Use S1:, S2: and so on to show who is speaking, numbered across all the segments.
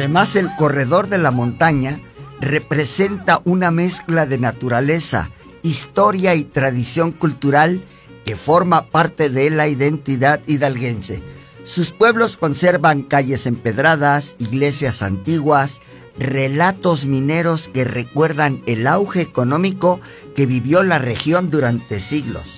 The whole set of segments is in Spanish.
S1: Además, el corredor de la montaña representa una mezcla de naturaleza, historia y tradición cultural que forma parte de la identidad hidalguense. Sus pueblos conservan calles empedradas, iglesias antiguas, relatos mineros que recuerdan el auge económico que vivió la región durante siglos.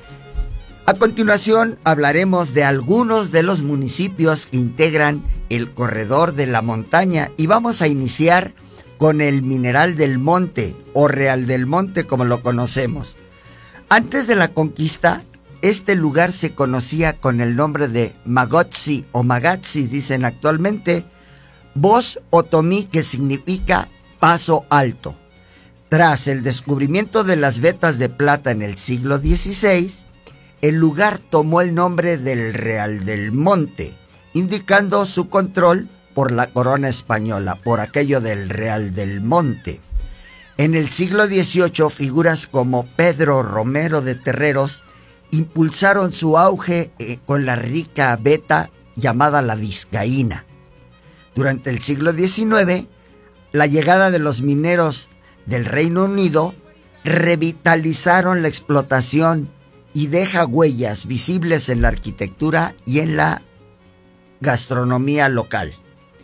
S1: A continuación hablaremos de algunos de los municipios que integran el corredor de la montaña y vamos a iniciar con el Mineral del Monte o Real del Monte como lo conocemos. Antes de la conquista, este lugar se conocía con el nombre de Magotzi o Magatzi, dicen actualmente, voz otomí que significa paso alto. Tras el descubrimiento de las vetas de plata en el siglo XVI, el lugar tomó el nombre del Real del Monte, indicando su control por la corona española, por aquello del Real del Monte. En el siglo XVIII, figuras como Pedro Romero de Terreros impulsaron su auge con la rica veta llamada la vizcaína. Durante el siglo XIX, la llegada de los mineros del Reino Unido revitalizaron la explotación y deja huellas visibles en la arquitectura y en la gastronomía local.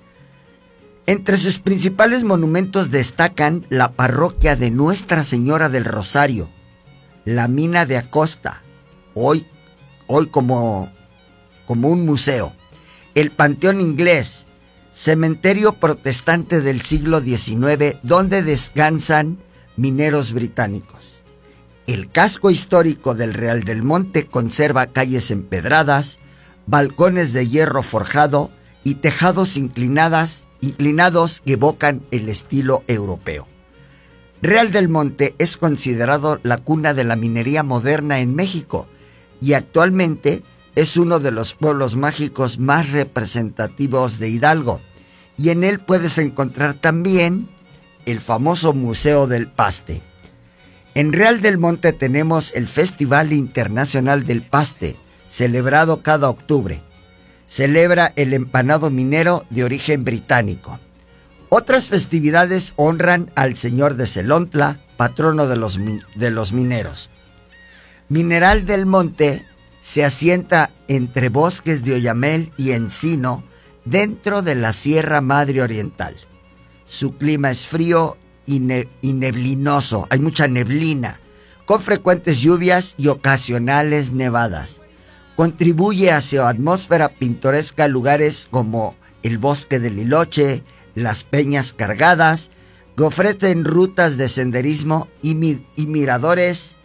S1: Entre sus principales monumentos destacan la parroquia de Nuestra Señora del Rosario, la mina de Acosta, hoy como un museo, el Panteón Inglés, cementerio protestante del siglo XIX donde descansan mineros británicos. El casco histórico del Real del Monte conserva calles empedradas, balcones de hierro forjado y tejados inclinados que evocan el estilo europeo. Real del Monte es considerado la cuna de la minería moderna en México y actualmente es uno de los pueblos mágicos más representativos de Hidalgo, y en él puedes encontrar también el famoso Museo del Paste. En Real del Monte tenemos el Festival Internacional del Paste, celebrado cada octubre. Celebra el empanado minero de origen británico. Otras festividades honran al Señor de Celontla, patrono de los mineros. Mineral del Monte se asienta entre bosques de oyamel y encino dentro de la Sierra Madre Oriental. Su clima es frío y neblinoso, hay mucha neblina, con frecuentes lluvias y ocasionales nevadas. Contribuye a su atmósfera pintoresca a lugares como el Bosque del Liloche, las Peñas Cargadas, que ofrecen rutas de senderismo y miradores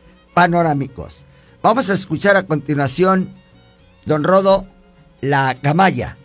S1: panorámicos. Vamos a escuchar a continuación, don Rodo, la Gamaya.